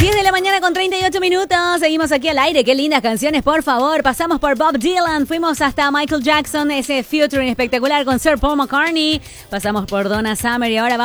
10 de la mañana con 38 minutos. Seguimos aquí al aire. Qué lindas canciones, por favor. Pasamos por Bob Dylan. Fuimos hasta Michael Jackson, ese featuring espectacular con Sir Paul McCartney. Pasamos por Donna Summer y ahora vamos